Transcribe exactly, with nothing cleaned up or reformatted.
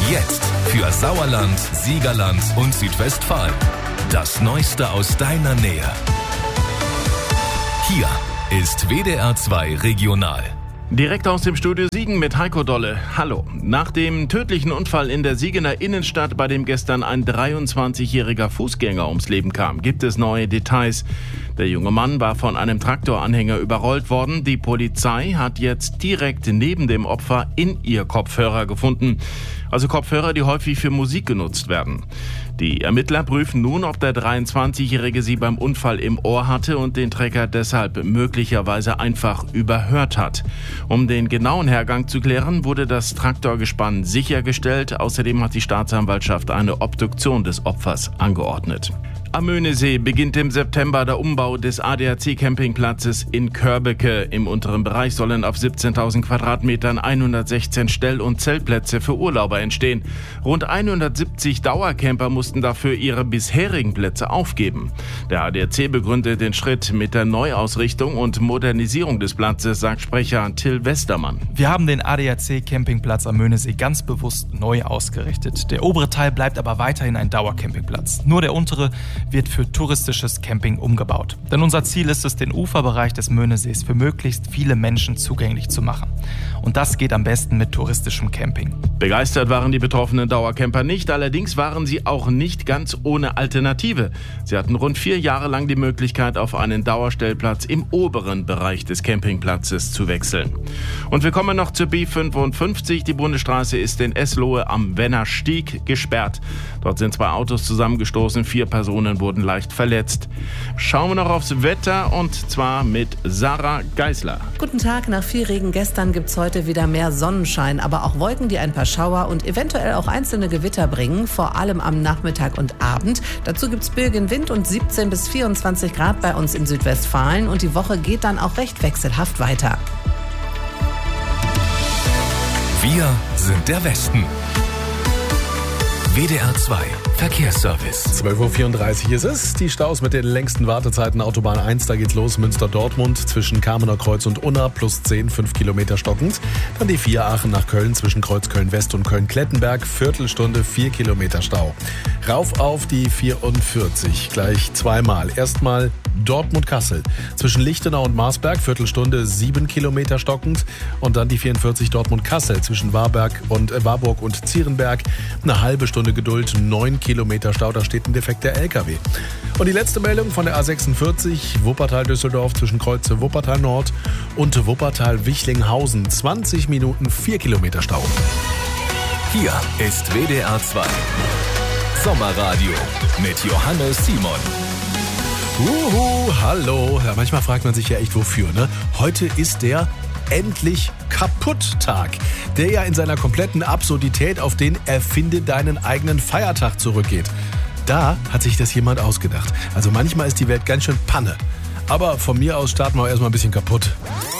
Jetzt für Sauerland, Siegerland und Südwestfalen. Das Neueste aus deiner Nähe. Hier ist W D R zwei Regional. Direkt aus dem Studio Siegen mit Heiko Dolle. Hallo. Nach dem tödlichen Unfall in der Siegener Innenstadt, bei dem gestern ein dreiundzwanzigjähriger Fußgänger ums Leben kam, gibt es neue Details. Der junge Mann war von einem Traktoranhänger überrollt worden. Die Polizei hat jetzt direkt neben dem Opfer in ihr Kopfhörer gefunden. Also Kopfhörer, die häufig für Musik genutzt werden. Die Ermittler prüfen nun, ob der dreiundzwanzigjährige sie beim Unfall im Ohr hatte und den Trecker deshalb möglicherweise einfach überhört hat. Um den genauen Hergang zu klären, wurde das Traktorgespann sichergestellt. Außerdem hat die Staatsanwaltschaft eine Obduktion des Opfers angeordnet. Am Möhnesee beginnt im September der Umbau des A D A C-Campingplatzes in Körbeke. Im unteren Bereich sollen auf siebzehntausend Quadratmetern hundertsechzehn Stell- und Zeltplätze für Urlauber entstehen. Rund hundertsiebzig Dauercamper mussten dafür ihre bisherigen Plätze aufgeben. Der A D A C begründet den Schritt mit der Neuausrichtung und Modernisierung des Platzes, sagt Sprecher Till Westermann. Wir haben den A D A C-Campingplatz am Möhnesee ganz bewusst neu ausgerichtet. Der obere Teil bleibt aber weiterhin ein Dauercampingplatz. Nur der untere wird für touristisches Camping umgebaut. Denn unser Ziel ist es, den Uferbereich des Möhnesees für möglichst viele Menschen zugänglich zu machen. Und das geht am besten mit touristischem Camping. Begeistert waren die betroffenen Dauercamper nicht, allerdings waren sie auch nicht ganz ohne Alternative. Sie hatten rund vier Jahre lang die Möglichkeit, auf einen Dauerstellplatz im oberen Bereich des Campingplatzes zu wechseln. Und wir kommen noch zur B fünfundfünfzig. Die Bundesstraße ist in Eslohe am Wennerstieg gesperrt. Dort sind zwei Autos zusammengestoßen, vier Personen wurden leicht verletzt. Schauen wir noch aufs Wetter, und zwar mit Sarah Geisler. Guten Tag, nach viel Regen gestern gibt es heute wieder mehr Sonnenschein, aber auch Wolken, die ein paar Schauer und eventuell auch einzelne Gewitter bringen, vor allem am Nachmittag und Abend. Dazu gibt es böigen Wind und siebzehn bis vierundzwanzig Grad bei uns in Südwestfalen, und die Woche geht dann auch recht wechselhaft weiter. Wir sind der Westen. W D R zwei Verkehrsservice. zwölf Uhr vierunddreißig ist es. Die Staus mit den längsten Wartezeiten Autobahn eins, da geht's los. Münster-Dortmund zwischen Kamener Kreuz und Unna plus zehn, fünf Kilometer stockend. Dann die vier Aachen nach Köln zwischen Kreuzköln-West und Köln-Klettenberg. Viertelstunde, vier Kilometer Stau. Rauf auf die vierundvierzig, gleich zweimal. Erstmal Dortmund-Kassel zwischen Lichtenau und Marsberg. Viertelstunde, sieben Kilometer stockend. Und dann die vierundvierzig Dortmund-Kassel zwischen Warburg und, äh, Warburg und Zierenberg. Eine halbe Stunde Geduld, neun Kilometer Stau, da steht ein defekter L K W. Und die letzte Meldung von der A sechsundvierzig, Wuppertal-Düsseldorf zwischen Kreuze Wuppertal-Nord und Wuppertal-Wichlinghausen. zwanzig Minuten, vier Kilometer Stau. Hier ist W D R zwei Sommerradio mit Johannes Simon. Uhu, hallo. Ja, manchmal fragt man sich ja echt, wofür, ne? Heute ist der Endlich Kaputt-Tag, der ja in seiner kompletten Absurdität auf den Erfinde deinen eigenen Feiertag zurückgeht. Da hat sich das jemand ausgedacht. Also manchmal ist die Welt ganz schön Panne. Aber von mir aus starten wir erstmal ein bisschen kaputt.